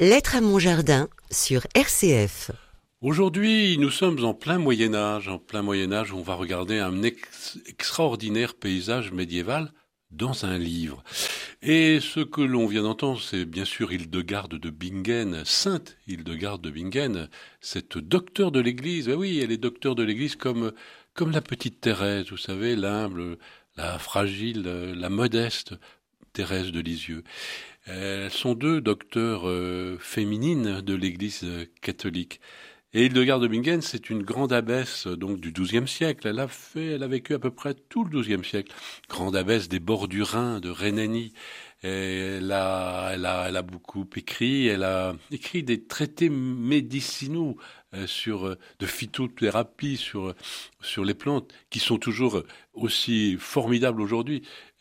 Lettre à mon jardin sur RCF. Aujourd'hui, nous sommes en plein Moyen-Âge. En plein Moyen-Âge, on va regarder un extraordinaire paysage médiéval dans un livre. Et ce que l'on vient d'entendre, c'est bien sûr Hildegarde de Bingen, sainte Hildegarde de Bingen, cette docteure de l'Église. Oui, elle est docteure de l'Église comme la petite Thérèse, vous savez, l'humble, la fragile, la modeste Thérèse de Lisieux. Elles sont deux docteurs féminines de l'Église catholique. Et Hildegarde de Bingen, c'est une grande abbesse donc du XIIe siècle. Elle a vécu à peu près tout le XIIe siècle. Grande abbesse des bords du Rhin, de Rhénanie. Et elle a beaucoup écrit. Elle a écrit des traités médicinaux de phytothérapie sur les plantes, qui sont toujours aussi formidables aujourd'hui.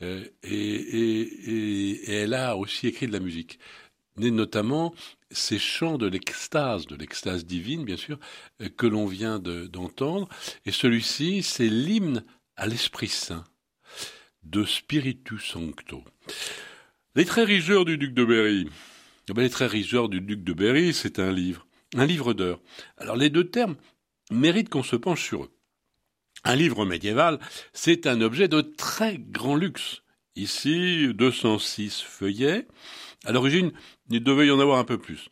Et elle a aussi écrit de la musique. Notamment ces chants de l'extase divine, bien sûr, que l'on vient d'entendre. Et celui-ci, c'est l'hymne à l'Esprit Saint, de Spiritu Sancto. Les Traits rigeurs du duc de Berry. Les Traits rigeurs du duc de Berry, c'est un livre d'heures. Alors les deux termes méritent qu'on se penche sur eux. Un livre médiéval, c'est un objet de très grand luxe. Ici, 206 feuillets. À l'origine, il devait y en avoir un peu plus.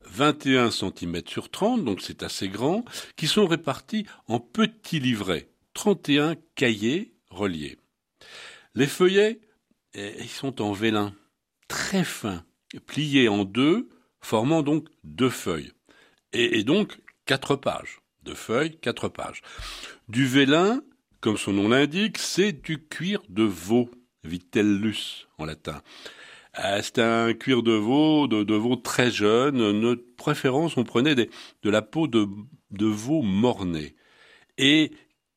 21 cm sur 30, donc c'est assez grand, qui sont répartis en petits livrets, 31 cahiers reliés. Les feuillets, ils sont en vélin, très fins, pliés en deux, formant donc 2 feuilles. Et donc 4 pages. 2 feuilles, 4 pages. Du vélin, comme son nom l'indique, c'est du cuir de veau, vitellus en latin. C'est un cuir de veau très jeune. Notre préférence, on prenait de la peau de veau mort-né. Et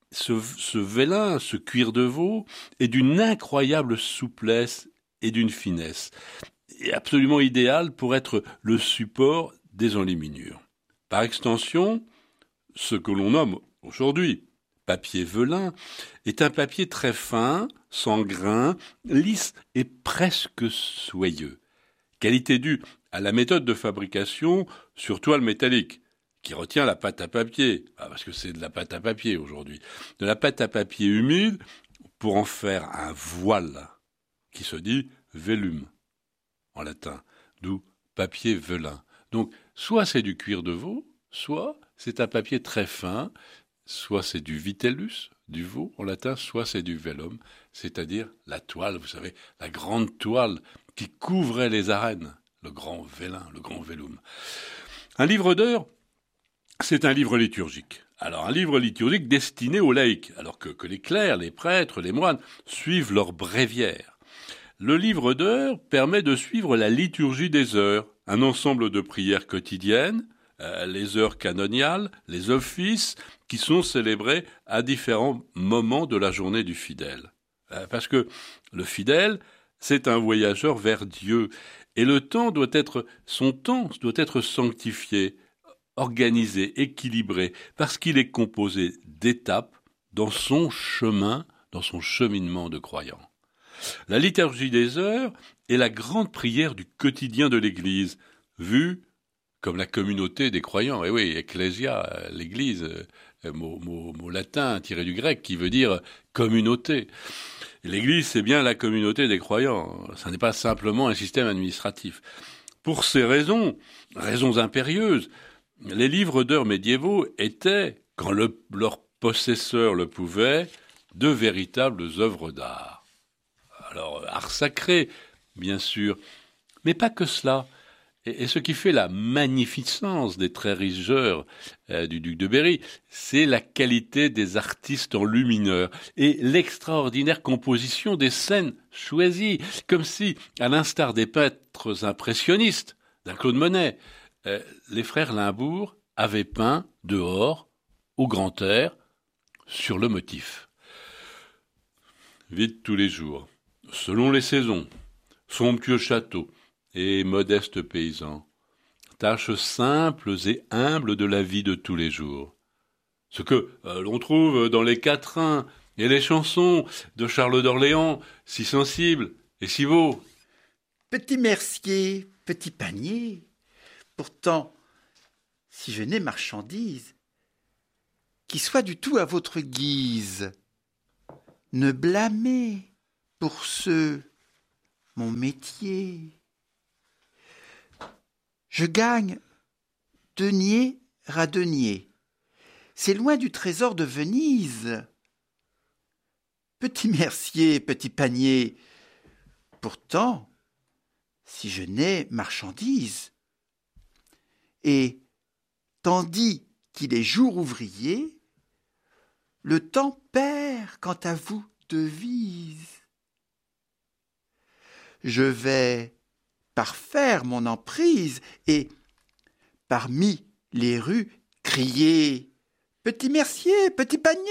ce vélin, ce cuir de veau, est d'une incroyable souplesse et d'une finesse. Et absolument idéal pour être le support des enluminures. Par extension, ce que l'on nomme aujourd'hui papier velin est un papier très fin, sans grain, lisse et presque soyeux. Qualité due à la méthode de fabrication sur toile métallique, qui retient la pâte à papier, parce que c'est de la pâte à papier aujourd'hui, de la pâte à papier humide pour en faire un voile, qui se dit velum en latin, d'où papier velin. Donc, soit c'est du cuir de veau, soit c'est un papier très fin, soit c'est du vitellus, du veau en latin, soit c'est du velum, c'est-à-dire la toile, vous savez, la grande toile qui couvrait les arènes, le grand vélin, le grand velum. Un livre d'heures, c'est un livre liturgique. Alors un livre liturgique destiné aux laïcs, alors que les clercs, les prêtres, les moines suivent leur bréviaire. Le livre d'heures permet de suivre la liturgie des heures, un ensemble de prières quotidiennes, les heures canoniales, les offices qui sont célébrés à différents moments de la journée du fidèle. Parce que le fidèle, c'est un voyageur vers Dieu, et son temps doit être sanctifié, organisé, équilibré, parce qu'il est composé d'étapes dans son chemin, dans son cheminement de croyant. La liturgie des heures est la grande prière du quotidien de l'Église, vue comme la communauté des croyants. Et oui, ecclésia, l'Église, mot latin tiré du grec qui veut dire communauté. L'Église, c'est bien la communauté des croyants. Ce n'est pas simplement un système administratif. Pour ces raisons impérieuses, les livres d'heures médiévaux étaient, quand leur possesseur le pouvait, de véritables œuvres d'art. Alors, art sacré, bien sûr, mais pas que cela. Et ce qui fait la magnificence des traits rigeurs du duc de Berry, c'est la qualité des artistes enlumineurs et l'extraordinaire composition des scènes choisies, comme si, à l'instar des peintres impressionnistes d'un Claude Monet, les frères Limbourg avaient peint dehors, au grand air, sur le motif. Vide tous les jours, selon les saisons, somptueux châteaux, et modestes paysans, tâches simples et humbles de la vie de tous les jours. Ce que l'on trouve dans les quatrains et les chansons de Charles d'Orléans, si sensibles et si beaux. Petit mercier, petit panier, Pourtant, si je n'ai marchandise, qui soit du tout à votre guise, ne blâmez pour ce mon métier. Je gagne denier à denier. C'est loin du trésor de Venise. Petit mercier, petit panier. Pourtant, si je n'ai marchandise, et tandis qu'il est jour ouvrier, le temps perd quant à vous devise. Je vais parfaire mon emprise et, parmi les rues, crier « Petit mercier, petit panier !»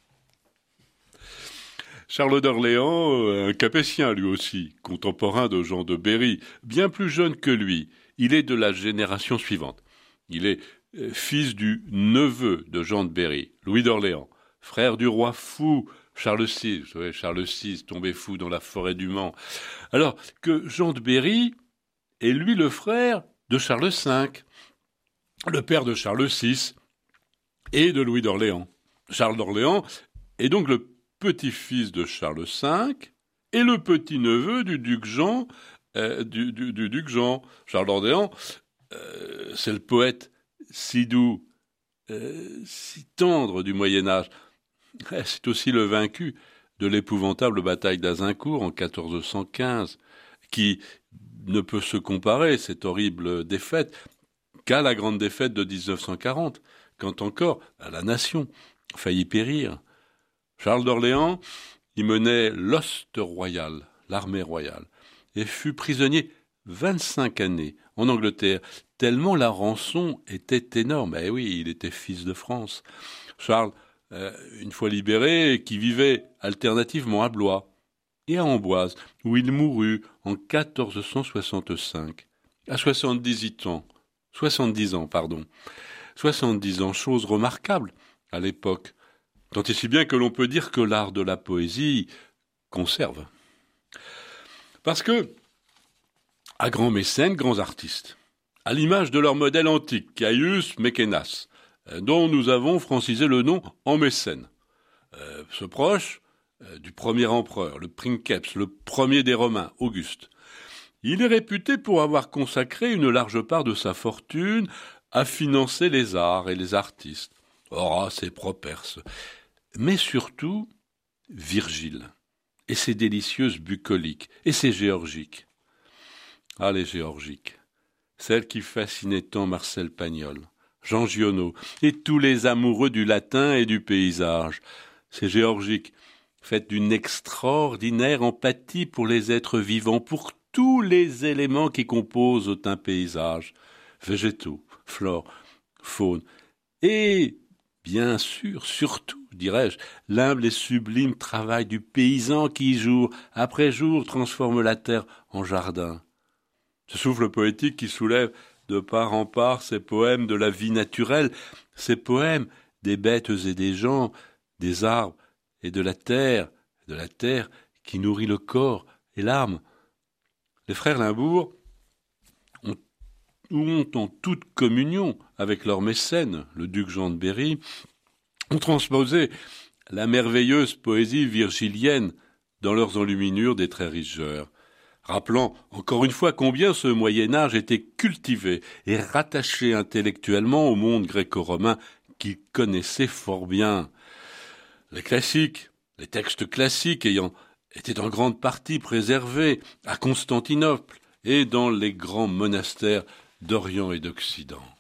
Charles d'Orléans, un Capétien lui aussi, contemporain de Jean de Berry, bien plus jeune que lui. Il est de la génération suivante. Il est fils du neveu de Jean de Berry, Louis d'Orléans, frère du roi fou Charles VI. Vous savez, Charles VI tombé fou dans la forêt du Mans. Alors que Jean de Berry est lui le frère de Charles V, le père de Charles VI et de Louis d'Orléans. Charles d'Orléans est donc le petit-fils de Charles V et le petit-neveu du duc Jean. Du duc Jean. Charles d'Orléans, c'est le poète si doux, si tendre du Moyen-Âge. C'est aussi le vaincu de l'épouvantable bataille d'Azincourt en 1415, qui ne peut se comparer, cette horrible défaite, qu'à la grande défaite de 1940, quand encore la nation faillit périr. Charles d'Orléans y menait l'hoste royale, l'armée royale, et fut prisonnier 25 années en Angleterre, tellement la rançon était énorme. Eh oui, il était fils de France. Charles, une fois libéré, qui vivait alternativement à Blois et à Amboise, où il mourut en 1465, à 70 ans. 70 ans, chose remarquable à l'époque, tant et si bien que l'on peut dire que l'art de la poésie conserve. Parce que, à grands mécènes, grands artistes, à l'image de leur modèle antique, Caius Mecennas, dont nous avons francisé le nom en Mécène, ce proche du premier empereur, le princeps, le premier des Romains, Auguste. Il est réputé pour avoir consacré une large part de sa fortune à financer les arts et les artistes. Horace Properce. Mais surtout, Virgile, et ses délicieuses bucoliques, et ses géorgiques. Ah, les géorgiques, celles qui fascinaient tant Marcel Pagnol, Jean Giono, et tous les amoureux du latin et du paysage. Ces géorgiques, faites d'une extraordinaire empathie pour les êtres vivants, pour tous les éléments qui composent un paysage, végétaux, flore, faune, et, bien sûr, surtout, dirais-je, l'humble et sublime travail du paysan qui, jour après jour, transforme la terre en jardin. Ce souffle poétique qui soulève de part en part ces poèmes de la vie naturelle, ces poèmes des bêtes et des gens, des arbres et de la terre qui nourrit le corps et l'âme. Les frères Limbourg ont en toute communion avec leur mécène, le duc Jean de Berry, ont transposé la merveilleuse poésie virgilienne dans leurs enluminures des très riches heures, rappelant encore une fois combien ce Moyen-Âge était cultivé et rattaché intellectuellement au monde gréco-romain qu'ils connaissaient fort bien. Les classiques, les textes classiques ayant été en grande partie préservés à Constantinople et dans les grands monastères d'Orient et d'Occident.